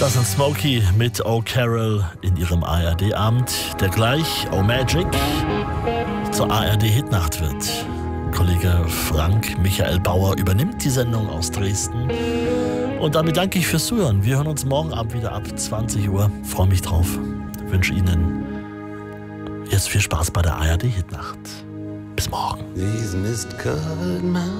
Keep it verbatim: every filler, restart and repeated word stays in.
Das sind Smokey mit Oh Carol in ihrem A R D-Abend, der gleich Oh Magic zur A R D-Hitnacht wird. Kollege Frank Michael Bauer übernimmt die Sendung aus Dresden. Und damit danke ich fürs Zuhören. Wir hören uns morgen Abend wieder ab zwanzig Uhr. Freue mich drauf. Wünsche Ihnen jetzt viel Spaß bei der A R D-Hitnacht. Bis morgen.